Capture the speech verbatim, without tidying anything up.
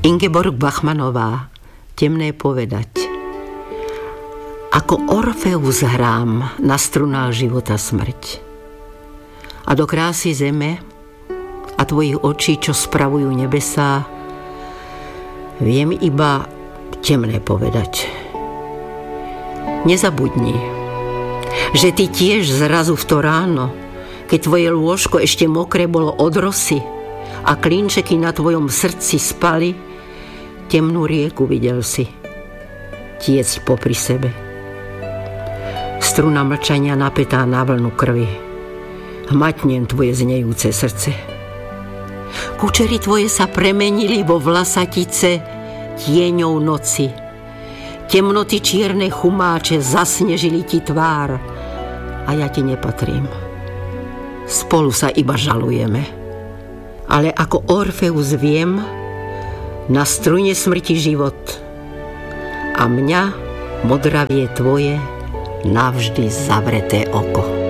Ingeborg Bachmannová, Temné povedať. Ako Orfeus hrám na strunách života smrť. A do krásy zeme a tvojich očí, čo spravujú nebesá, viem iba temné povedať. Nezabudni, že ty tiež zrazu v to ráno, keď tvoje lôžko ešte mokré bolo od rosy a klinčeky na tvojom srdci spali, temnú rieku videl si tiecť popri sebe. Struna mlčania napätá na vlnu krvi. Hmatnem tvoje znejúce srdce. Kučery tvoje sa premenili vo vlasatice tieňou noci. Temnoty čierne chumáče zasnežili ti tvár a ja ti nepatrím. Spolu sa iba žalujeme. Ale ako Orfeus viem, na strune smrti život a mňa modravie tvoje navždy zavreté oko.